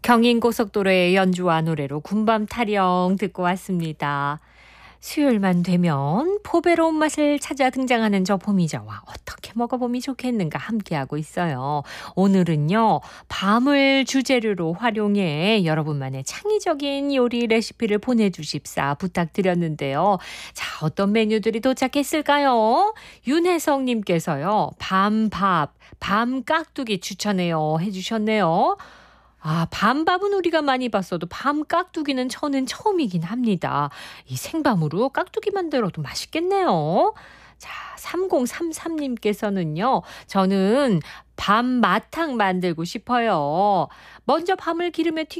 경인고속도로의 연주와 노래로 군밤 타령 듣고 왔습니다. 수요일만 되면 포배로운 맛을 찾아 등장하는 저 봄이자와 어떻게 먹어보면 좋겠는가 함께하고 있어요. 오늘은요, 밤을 주재료로 활용해 여러분만의 창의적인 요리 레시피를 보내주십사 부탁드렸는데요. 자, 어떤 메뉴들이 도착했을까요? 윤혜성님께서요, 밤밥, 밤깍두기 추천해요 해주셨네요. 아, 밤밥은 우리가 많이 봤어도 밤 깍두기는 저는 처음이긴 합니다. 이 생밤으로 깍두기 만들어도 맛있겠네요. 자, 3033님께서는요. 저는 밤 마탕 만들고 싶어요. 먼저 밤을 기름에